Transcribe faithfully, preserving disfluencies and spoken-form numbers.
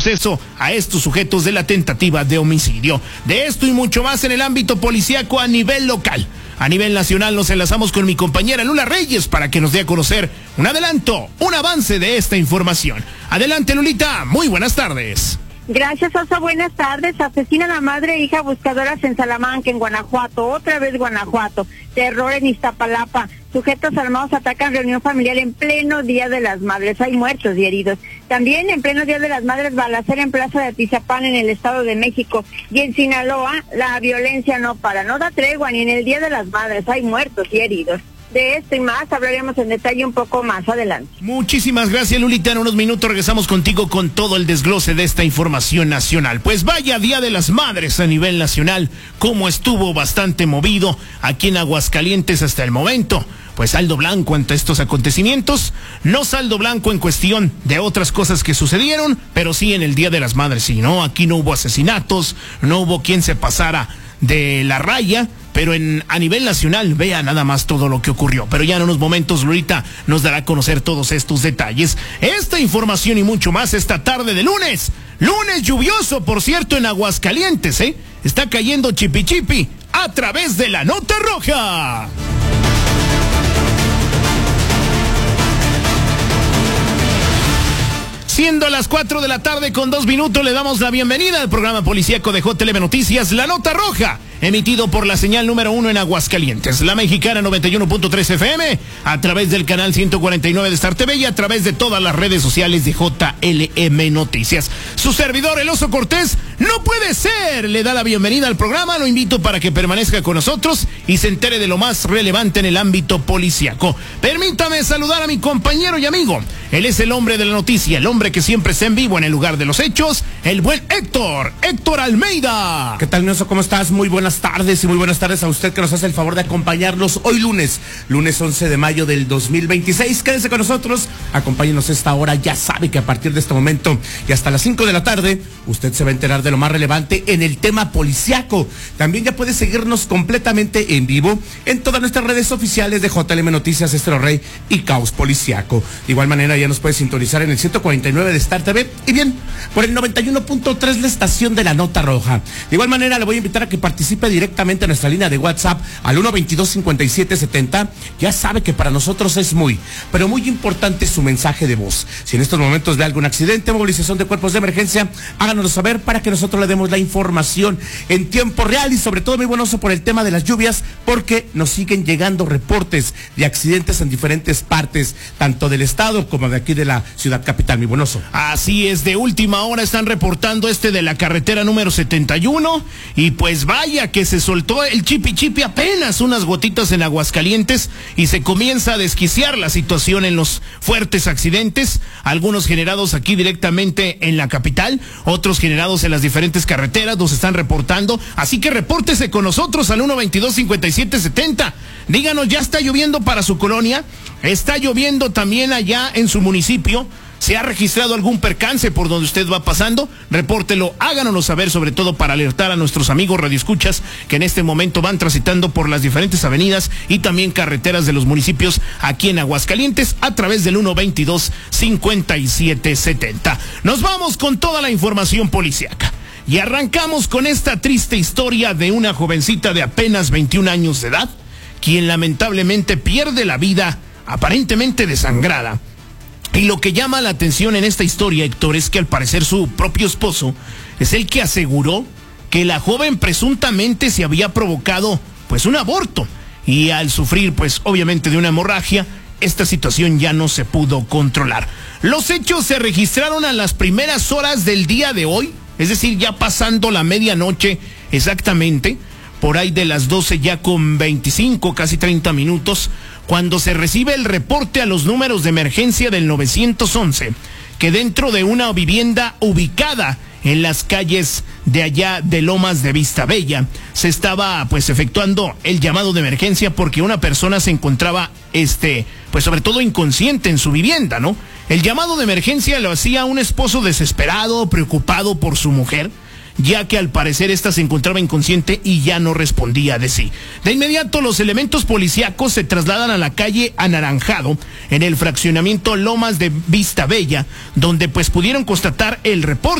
proceso a estos sujetos de la tentativa de homicidio. De esto y mucho más en el ámbito policíaco a nivel local. A nivel nacional nos enlazamos con mi compañera Lula Reyes para que nos dé a conocer un adelanto, un avance de esta información. Adelante, Lulita, muy buenas tardes. Gracias, Oso, buenas tardes. Asesinan a madre e hija buscadoras en Salamanca, en Guanajuato, otra vez Guanajuato. Terror en Iztapalapa. Sujetos armados atacan reunión familiar en pleno Día de las Madres. Hay muertos y heridos. También en pleno Día de las Madres, balacera en Plaza de Atizapán, en el Estado de México. Y en Sinaloa, la violencia no para, no da tregua, ni en el Día de las Madres. Hay muertos y heridos. De esto y más hablaremos en detalle un poco más adelante. Muchísimas gracias, Lulita. En unos minutos regresamos contigo con todo el desglose de esta información nacional. Pues vaya Día de las Madres a nivel nacional, como estuvo bastante movido aquí en Aguascalientes hasta el momento. Pues saldo blanco ante estos acontecimientos, no saldo blanco en cuestión de otras cosas que sucedieron, pero sí en el Día de las Madres, sí, ¿no? Aquí no hubo asesinatos, no hubo quien se pasara de la raya, pero en a nivel nacional, vea nada más todo lo que ocurrió. Pero ya en unos momentos Lurita nos dará a conocer todos estos detalles. Esta información y mucho más esta tarde de lunes. Lunes lluvioso, por cierto, en Aguascalientes, ¿eh? Está cayendo chipi chipi a través de la Nota Roja. Siendo las cuatro de la tarde con dos minutos, le damos la bienvenida al programa policíaco de J L B Noticias, La Nota Roja, emitido por la señal número uno en Aguascalientes, la Mexicana noventa y uno punto tres F M, a través del canal ciento cuarenta y nueve de Star T V y a través de todas las redes sociales de J L M Noticias. Su servidor, el Oso Cortés, no puede ser, le da la bienvenida al programa, lo invito para que permanezca con nosotros y se entere de lo más relevante en el ámbito policíaco. Permítame saludar a mi compañero y amigo, él es el hombre de la noticia, el hombre que siempre está en vivo en el lugar de los hechos, el buen Héctor, Héctor Almeida. ¿Qué tal, Oso? ¿Cómo estás? Muy buenas tardes y muy buenas tardes a usted que nos hace el favor de acompañarnos hoy lunes, lunes once de mayo del dos mil veintiséis. Quédese con nosotros, acompáñenos esta hora. Ya sabe que a partir de este momento y hasta las cinco de la tarde, usted se va a enterar de lo más relevante en el tema policiaco. También ya puede seguirnos completamente en vivo en todas nuestras redes oficiales de J L M Noticias, Estero Rey y Caos Policiaco. De igual manera ya nos puede sintonizar en el ciento cuarenta y nueve de Star T V y bien, por el noventa y uno punto tres la estación de la Nota Roja. De igual manera le voy a invitar a que participe directamente en nuestra línea de WhatsApp al uno veintidós cincuenta y siete setenta. Ya sabe que para nosotros es muy, pero muy importante su mensaje de voz. Si en estos momentos ve algún accidente, movilización de cuerpos de emergencia, háganoslo saber para que nosotros le demos la información en tiempo real y sobre todo, muy buenoso, por el tema de las lluvias, porque nos siguen llegando reportes de accidentes en diferentes partes, tanto del estado como de aquí de la ciudad capital, mi buenoso. Así es, de última hora están reportando este de la carretera número setenta y uno y pues vaya que se soltó el chipi chipi apenas unas gotitas en Aguascalientes y se comienza a desquiciar la situación en los fuertes accidentes, algunos generados aquí directamente en la capital, otros generados en las diferentes carreteras, nos están reportando, así que repórtese con nosotros al uno veintidós cincuenta y siete setenta. Díganos, ¿ya está lloviendo para su colonia? ¿Está lloviendo también allá en su municipio? ¿Se ha registrado algún percance por donde usted va pasando? Repórtelo, háganoslo saber, sobre todo para alertar a nuestros amigos radioescuchas que en este momento van transitando por las diferentes avenidas y también carreteras de los municipios aquí en Aguascalientes a través del uno veintidós cincuenta y siete setenta. Nos vamos con toda la información policíaca y arrancamos con esta triste historia de una jovencita de apenas veintiún años de edad, quien lamentablemente pierde la vida aparentemente desangrada. Y lo que llama la atención en esta historia, Héctor, es que al parecer su propio esposo es el que aseguró que la joven presuntamente se había provocado pues un aborto y al sufrir pues obviamente de una hemorragia, esta situación ya no se pudo controlar. Los hechos se registraron a las primeras horas del día de hoy, es decir, ya pasando la medianoche exactamente, por ahí de las doce ya con veinticinco, casi treinta minutos, cuando se recibe el reporte a los números de emergencia del nueve once, que dentro de una vivienda ubicada en las calles de allá de Lomas de Vistabella, se estaba pues efectuando el llamado de emergencia porque una persona se encontraba, este, pues sobre todo inconsciente en su vivienda, ¿no? El llamado de emergencia lo hacía un esposo desesperado, preocupado por su mujer, ya que al parecer esta se encontraba inconsciente y ya no respondía de sí. De inmediato los elementos policíacos se trasladan a la calle Anaranjado, en el fraccionamiento Lomas de Vistabella, donde pues pudieron constatar el reporte